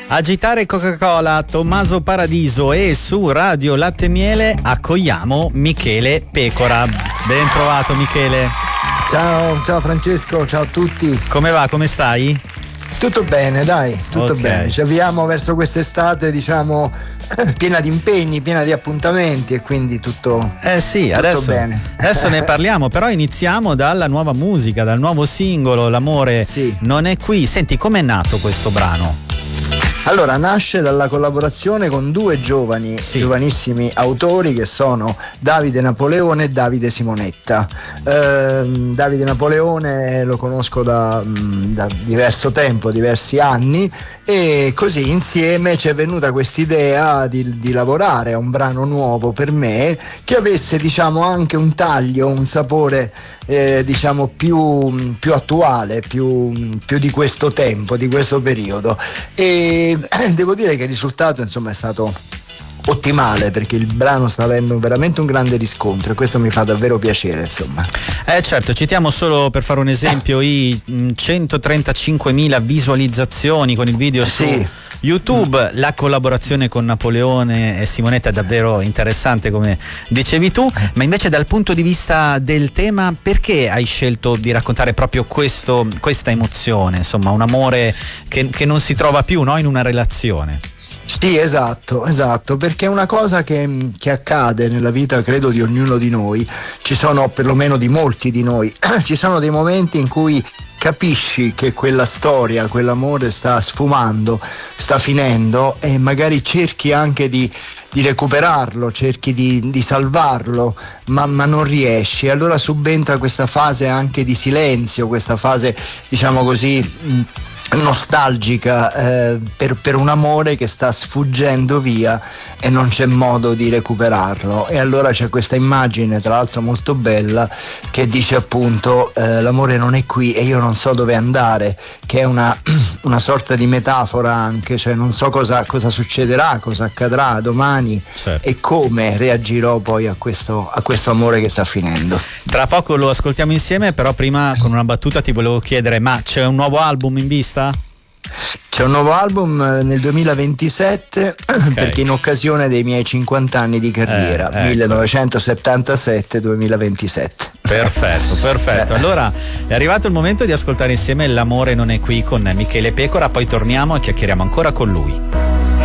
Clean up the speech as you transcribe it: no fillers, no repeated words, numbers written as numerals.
Agitare Coca-Cola, Tommaso Paradiso, e su Radio Latte e Miele accogliamo Michele Pecora. Ben trovato Michele. Ciao Francesco, ciao a tutti. Come va, come stai? Tutto bene, dai, tutto bene. Ci avviamo verso quest'estate, diciamo, piena di impegni, piena di appuntamenti, e quindi tutto adesso bene. Adesso ne parliamo, però iniziamo dalla nuova musica, dal nuovo singolo L'amore non è qui. Senti, com'è nato questo brano? Allora, nasce dalla collaborazione con due giovanissimi autori, che sono Davide Napoleone e Davide Simonetta. Davide Napoleone lo conosco da diverso tempo, diversi anni, e così insieme ci è venuta quest'idea di lavorare a un brano nuovo per me, che avesse, diciamo, anche un taglio, un sapore diciamo più attuale, più di questo tempo, di questo periodo. E devo dire che il risultato, insomma, è stato ottimale, perché il brano sta avendo veramente un grande riscontro, e questo mi fa davvero piacere, insomma. Certo, citiamo solo per fare un esempio i 135.000 visualizzazioni con il video su YouTube. La collaborazione con Napoleone e Simonetta è davvero interessante, come dicevi tu. Ma invece, dal punto di vista del tema, perché hai scelto di raccontare proprio questa emozione, insomma, un amore che non si trova più, no, in una relazione? Sì, esatto, perché è una cosa che accade nella vita, credo, di ognuno di noi. Ci sono, perlomeno di molti di noi, ci sono dei momenti in cui capisci che quella storia, quell'amore sta sfumando, sta finendo, e magari cerchi anche di recuperarlo, cerchi di salvarlo, ma non riesci. Allora subentra questa fase anche di silenzio, questa fase, diciamo così, nostalgica per un amore che sta sfuggendo via e non c'è modo di recuperarlo. E allora c'è questa immagine, tra l'altro molto bella, che dice appunto l'amore non è qui e io non so dove andare, che è una sorta di metafora anche, cioè non so cosa succederà, cosa accadrà domani, e come reagirò poi a questo amore che sta finendo. Tra poco lo ascoltiamo insieme, però prima, con una battuta, ti volevo chiedere: ma c'è un nuovo album in vista? C'è un nuovo album nel 2027, perché in occasione dei miei 50 anni di carriera, 1977-2027. Perfetto. Allora è arrivato il momento di ascoltare insieme L'amore non è qui con Michele Pecora, poi torniamo e chiacchieriamo ancora con lui.